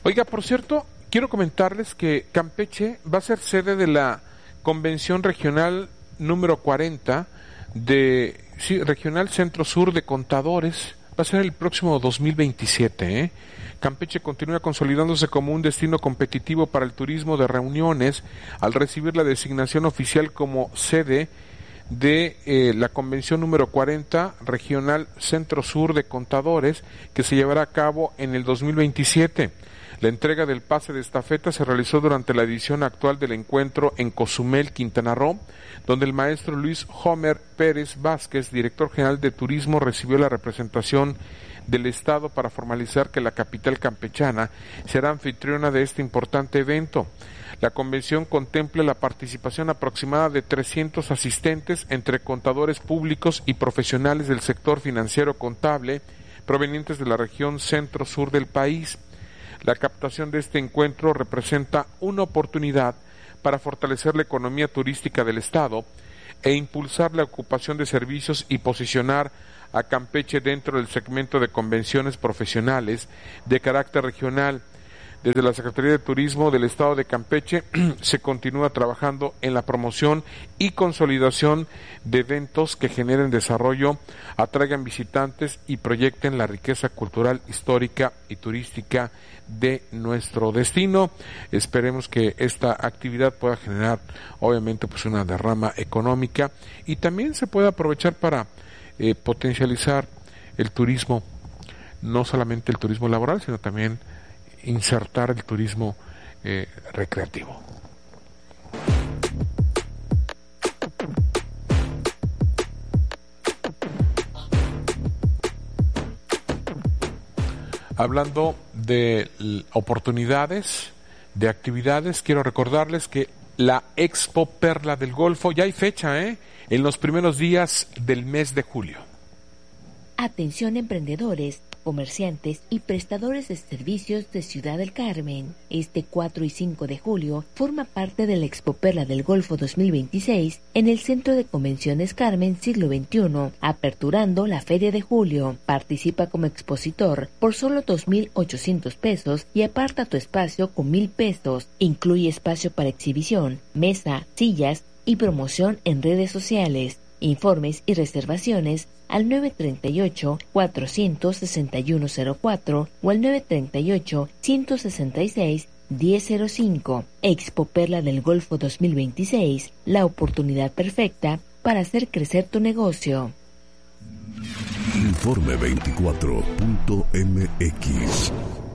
Oiga, por cierto, quiero comentarles que Campeche va a ser sede de la Convención Regional número 40 Regional Centro Sur de Contadores. Va a ser el próximo 2027, Campeche continúa consolidándose como un destino competitivo para el turismo de reuniones al recibir la designación oficial como sede de la Convención número 40 Regional Centro Sur de Contadores, que se llevará a cabo en el 2027. La entrega del pase de estafeta se realizó durante la edición actual del encuentro en Cozumel, Quintana Roo, donde el maestro Luis Homer Pérez Vázquez, director general de Turismo, recibió la representación del Estado para formalizar que la capital campechana será anfitriona de este importante evento. La convención contempla la participación aproximada de 300 asistentes entre contadores públicos y profesionales del sector financiero contable provenientes de la región centro-sur del país. La captación de este encuentro representa una oportunidad para fortalecer la economía turística del Estado e impulsar la ocupación de servicios y posicionar a Campeche dentro del segmento de convenciones profesionales de carácter regional. Desde la Secretaría de Turismo del Estado de Campeche se continúa trabajando en la promoción y consolidación de eventos que generen desarrollo, atraigan visitantes y proyecten la riqueza cultural, histórica y turística de nuestro destino. Esperemos que esta actividad pueda generar, obviamente, pues una derrama económica y también se pueda aprovechar para potencializar el turismo, no solamente el turismo laboral, sino también insertar el turismo recreativo. Hablando de oportunidades, de actividades, quiero recordarles que la Expo Perla del Golfo, ya hay fecha, en los primeros días del mes de julio. Atención emprendedores, comerciantes y prestadores de servicios de Ciudad del Carmen. Este 4 y 5 de julio forma parte de la Expo Perla del Golfo 2026 en el Centro de Convenciones Carmen Siglo XXI, aperturando la Feria de Julio. Participa como expositor por solo 2,800 pesos y aparta tu espacio con 1,000 pesos. Incluye espacio para exhibición, mesa, sillas y promoción en redes sociales. Informes y reservaciones al 938-461-04 o al 938-166-1005. Expo Perla del Golfo 2026, la oportunidad perfecta para hacer crecer tu negocio. Informe 24.mx.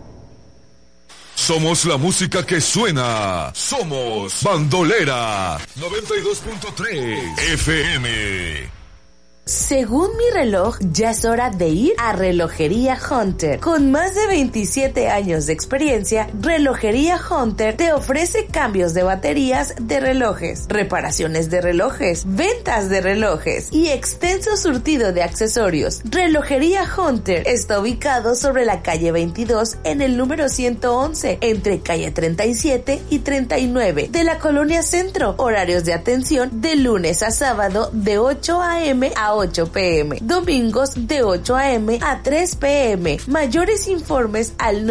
Somos la música que suena. Somos Bandolera 92.3 FM. Según mi reloj, ya es hora de ir a Relojería Hunter. Con más de 27 años de experiencia, Relojería Hunter te ofrece cambios de baterías de relojes, reparaciones de relojes, ventas de relojes y extenso surtido de accesorios. Relojería Hunter está ubicado sobre la calle 22 en el número 111, entre calle 37 y 39 de la Colonia Centro. Horarios de atención de lunes a sábado de 8 a.m. a 8 p.m. Domingos de 8 a.m. a 3 p.m. Mayores informes al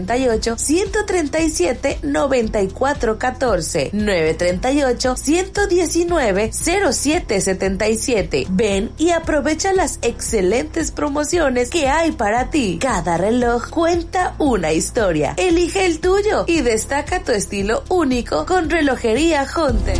938-137-9414. 938-119-0777. Ven y aprovecha las excelentes promociones que hay para ti. Cada reloj cuenta una historia. Elige el tuyo y destaca tu estilo único con Relojería Hunter.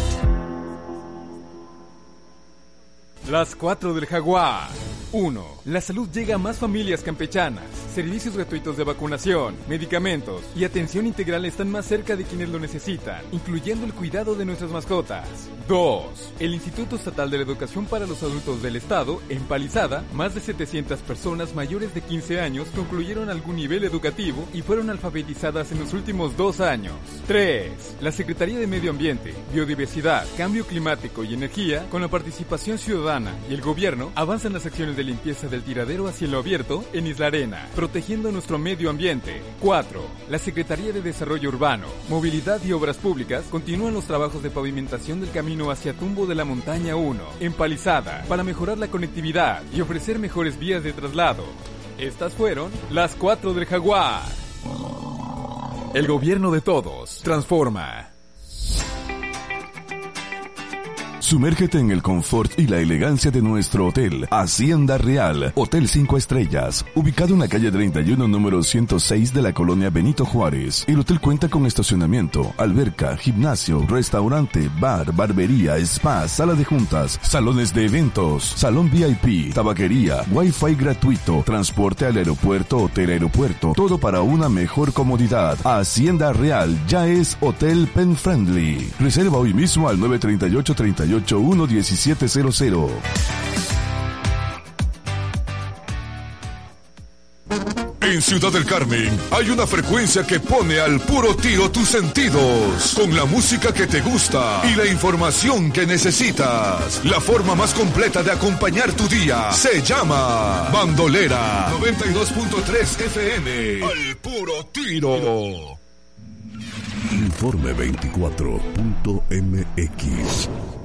Las 4 del Jaguar. 1. La salud llega a más familias campechanas. Servicios gratuitos de vacunación, medicamentos y atención integral están más cerca de quienes lo necesitan, incluyendo el cuidado de nuestras mascotas. 2. El Instituto Estatal de la Educación para los Adultos del Estado, en Palizada, más de 700 personas mayores de 15 años concluyeron algún nivel educativo y fueron alfabetizadas en los últimos 2 años. 3. La Secretaría de Medio Ambiente, Biodiversidad, Cambio Climático y Energía, con la participación ciudadana y el gobierno, avanzan las acciones de limpieza del tiradero a cielo abierto en Isla Arena, protegiendo nuestro medio ambiente. 4. La Secretaría de Desarrollo Urbano, Movilidad y Obras Públicas continúan los trabajos de pavimentación del camino hacia Tumbo de la Montaña 1, en Palizada, para mejorar la conectividad y ofrecer mejores vías de traslado. Estas fueron las 4 del Jaguar. El gobierno de todos. Transforma. Sumérgete en el confort y la elegancia de nuestro hotel, Hacienda Real, Hotel 5 Estrellas, ubicado en la calle 31, número 106 de la colonia Benito Juárez. El hotel cuenta con estacionamiento, alberca, gimnasio, restaurante, bar, barbería, spa, sala de juntas, salones de eventos, salón VIP, tabaquería, wifi gratuito, transporte al aeropuerto, hotel aeropuerto, todo para una mejor comodidad. Hacienda Real ya es Hotel Pen Friendly. Reserva hoy mismo al 938-38-1-1700. En Ciudad del Carmen hay una frecuencia que pone al puro tiro tus sentidos, con la música que te gusta y la información que necesitas. La forma más completa de acompañar tu día se llama Bandolera 92.3 FM. Al puro tiro. Informe 24.mx.